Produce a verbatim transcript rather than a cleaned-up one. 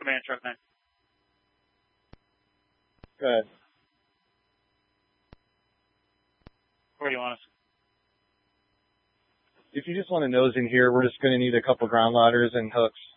Command Truck nine. Go ahead. Where do you want us? If you just want to nose in here, we're just going to need a couple ground ladders and hooks.